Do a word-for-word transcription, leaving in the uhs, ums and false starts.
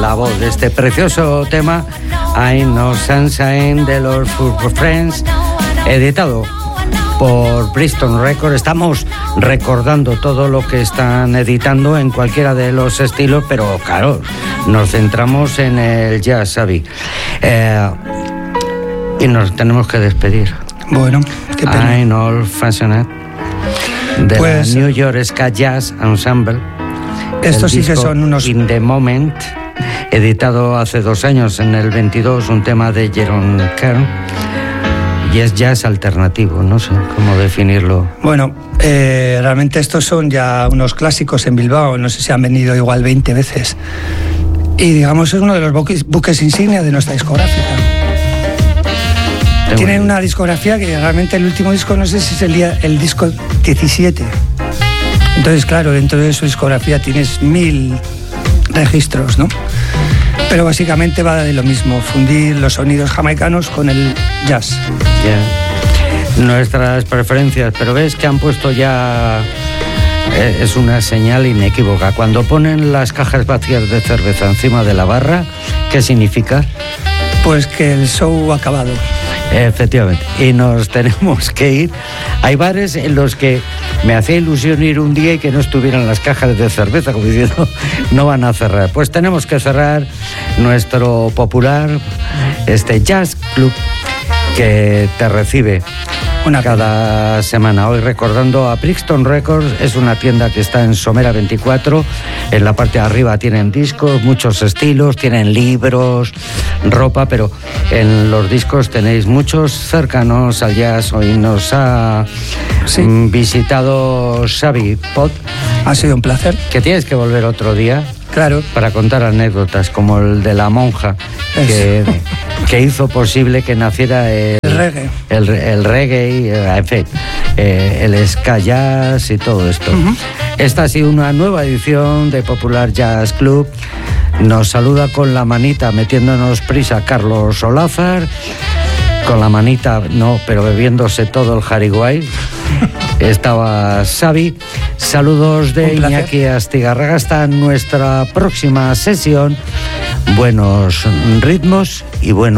la voz de este precioso tema, I Know Sunshine de los Football Friends, editado por Brixton Records. Estamos recordando todo lo que están editando en cualquiera de los estilos, pero claro, nos centramos en el jazz, Xavi. Eh, y nos tenemos que despedir. Bueno, qué pena. I'm Old Fashioned, de pues, la New York Ska Jazz Ensemble. Estos sí que son unos... In the Moment, editado hace dos años, en el veintidós, un tema de Jerome Kern. Y es jazz alternativo, no sé cómo definirlo. Bueno, eh, realmente estos son ya unos clásicos en Bilbao, no sé si han venido igual veinte veces. Y digamos, es uno de los buques, buques insignia de nuestra discográfica. Tengo Tienen una discografía que realmente el último disco, no sé si es el, día, el disco diecisiete. Entonces, claro, dentro de su discografía tienes mil registros, ¿no? Pero básicamente va de lo mismo, fundir los sonidos jamaicanos con el jazz. Yeah. Nuestras preferencias, pero ves que han puesto ya... Es una señal inequívoca. Cuando ponen las cajas vacías de cerveza encima de la barra, ¿qué significa? Pues que el show ha acabado. Efectivamente, y nos tenemos que ir. Hay bares en los que me hacía ilusión ir un día y que no estuvieran las cajas de cerveza, como diciendo, no van a cerrar. Pues tenemos que cerrar nuestro popular este Jazz Club que te recibe una cada semana. Hoy recordando a Brixton Records, es una tienda que está en Somera veinticuatro. En la parte de arriba tienen discos, muchos estilos, tienen libros, ropa, pero en los discos tenéis muchos cercanos al jazz. Hoy nos ha sí. visitado Xavi Pot. Ha sido un placer. Que tienes que volver otro día. Claro. Para contar anécdotas, como el de la monja que, que hizo posible que naciera el, el reggae, el, el reggae, en fin, eh, el ska jazz y todo esto. Uh-huh. Esta ha sido una nueva edición de Popular Jazz Club. Nos saluda con la manita, metiéndonos prisa, Carlos Olázar. Con la manita, no, pero bebiéndose todo el jariguay. Estaba Xavi. Saludos de Iñaki Astigarraga. Hasta nuestra próxima sesión. Buenos ritmos y buenos